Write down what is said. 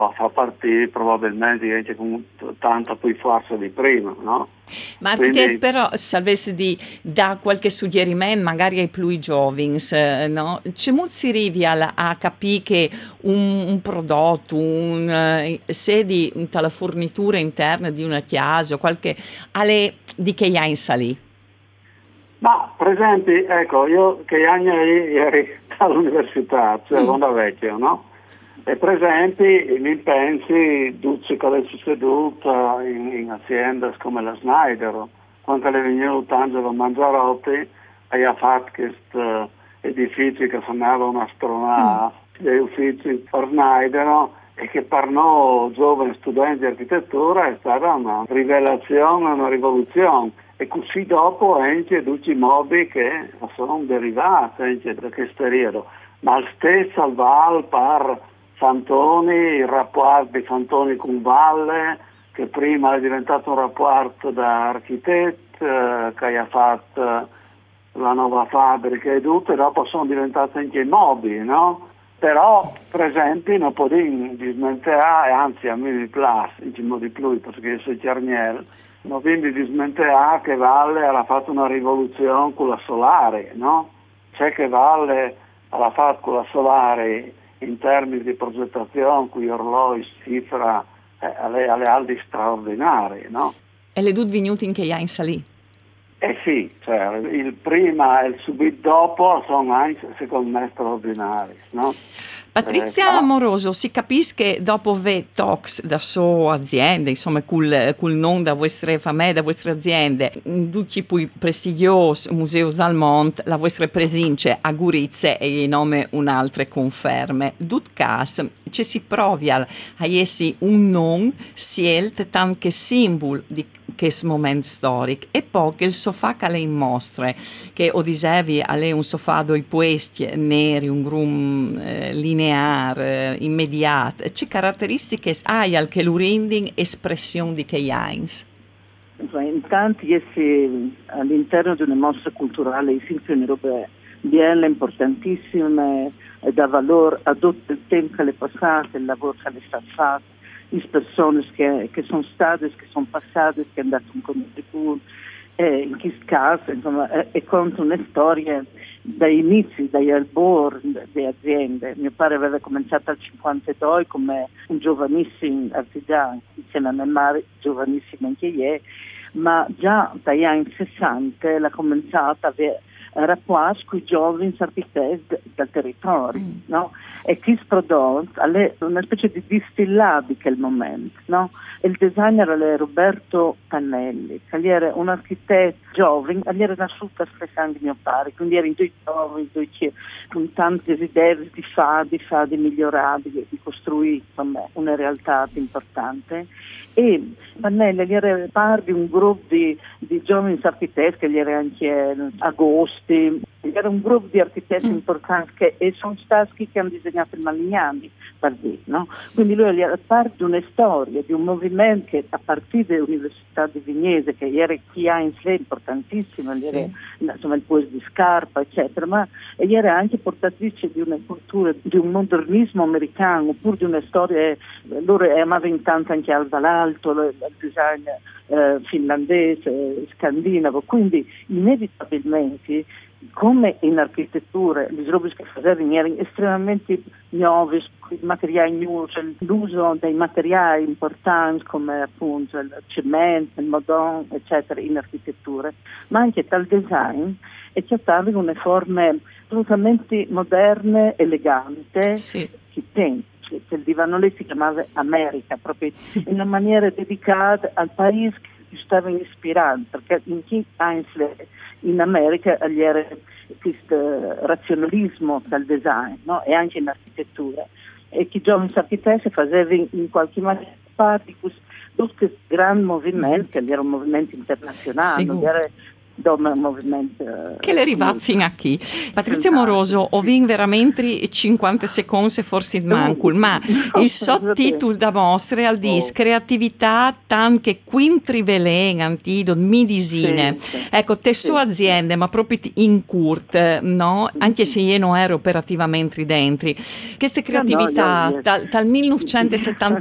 fa partire probabilmente anche con tanta più forza di prima, no? Ma Quindi, però, se avessi di dare qualche suggerimento, magari ai più giovani, no? C'è molto si arrivi a capire che un prodotto, se di la fornitura interna di una chiesa o qualche, alle di che ha in salì. ma per esempio, ecco, io che anni eri all'università, cioè Mm, Ronda Vecchio, no? E per esempio mi pensi tutti che è succeduto in aziende come la Schneider, quando le venivano Angelo Mangiarotti e ha fatto questi edifici che sembrava mm. un'astronave, degli uffici per Schneider, no? E che per noi giovani studenti di architettura è stata una rivelazione, una rivoluzione. E così dopo anche tutti i mobili che sono derivati anche da questo periodo. Ma stesso al Val per Fantoni, il rapporto di Fantoni con Valle, che prima è diventato un rapporto da architetto, che ha fatto la nuova fabbrica e tutto, e dopo sono diventati anche i mobili, no? Però, per esempio, non potevo dismentare, anzi a me mi piace, diciamo di più, perché io sono cerniere, non quindi dismentare che Valle ha fatto una rivoluzione con la solare, no? C'è che Valle ha fatto con la solare in termini di progettazione, con gli orologi, cifra alle alti straordinarie, no? E le due venuti in che ha in salì. Eh sì, cioè, il prima e il subito dopo sono anche, secondo me, straordinari, no? Patrizia Qua, Amoroso, si capisce che dopo Vetox da sua azienda, insomma, col nome da vostre famiglie, da vostre aziende, in tutti i più prestigiosi musei del mondo, la vostra presenza a Gurizze e in nome un'altra conferme. Dut cas, ci si provi a essere un non scelto tanto che simbolo di questo momento storico e poi che il sofà che lei mostra che o dicevi a lei un sofà doi puesti neri, un grum lineare, immediato, c'è caratteristiche hai al che lo rending espressione di che Heinz. Intanto, essi all'interno di una mostra culturale esistono robe belle, importantissime, e dà valore a tutto il tempo che è passato, il lavoro che è stato fatto, le persone che sono state, che sono passate, che hanno dato un contributo. In questo caso, insomma, è conta una storia dai inizi, dagli albori delle aziende. Mio padre aveva cominciato al 52 come un giovanissimo artigiano, insieme a mia madre, giovanissimo anche lei, ma già dagli anni 60 l'ha cominciato a avere rapporti con i giovani architetti del territorio, no? E questo prodotto è una specie di distillato di quel momento, no? Il designer è Roberto Pannelli, che era un architetto giovane, era nasciuto a Stefano di mio padre, quindi era in due giovani, con tanti desideri di migliorare, di costruire insomma, una realtà importante. E Pannelli era parte di un gruppo di giovani architetti, che gli era anche Agosti, era un gruppo di architetti importanti che sono stati che hanno disegnato il Malignani, per dire, no? Quindi lui era parte di una storia, di un movimento che a partire dall'Università di Vignese, che era chi ha in sé importantissimo, sì. Era, insomma, il poesia di Scarpa, eccetera, ma era anche portatrice di una cultura, di un modernismo americano, oppure di una storia, loro amavano tanto anche Alva l'Alto, il design finlandese, scandinavo, quindi inevitabilmente come in architettura le robe che facevano erano estremamente nuove, materiali nuovi, cioè l'uso dei materiali importanti come appunto il cemento, il modon, eccetera, in architettura, ma anche dal design e cercare una forma assolutamente moderne, elegante, Sì. che tem. Il divano lì si chiamava America, proprio in una maniera dedicata al paese che stava ispirando, perché in chi in America era questo razionalismo del design, no? E anche in architettura. E che i giovani architetti facevano in qualche maniera parte di questo grande movimento, che era un movimento internazionale, dom movimento. Che le arriva fino a chi? Patrizia Moroso, ho vinto veramente 50 secondi forse in mancul, ma il sottotitolo da mostra al dis creatività tanche quintri velen antidot midisine. Sì. Ecco, te so aziende, ma proprio in curt, no? Anche se io non ero operativamente dentro. Queste creatività dal 1970